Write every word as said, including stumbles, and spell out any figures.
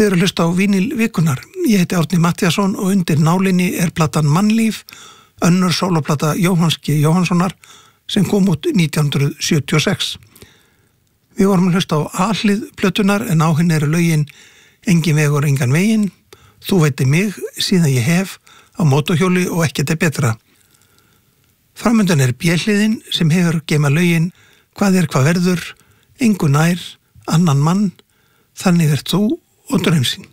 Þið eru að hlusta á Vínil vikunnar. Ég heiti Árni Matthíasson og undir nálinni er platan Mannlíf, önnur sóloplata Jóhanns G. Jóhannssonar sem kom út nítján hundruð sjötíu og sex. Við vorum að hlusta á A-hlið plötunar en á henni eru lögin Engin vegur, engan veginn, Þú veitir mig, Síðan ég hef, Á mótorhjóli og Ekkert er betra. Framundan er B-hliðin sem hefur geyma lögin Hvað er hvað verður, Engu nær, Annan mann, Þannig ert þú og Draumsýn.